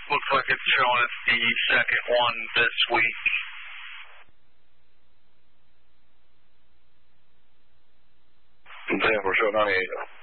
Looks like it's showing us the second one this week. San Francisco 98.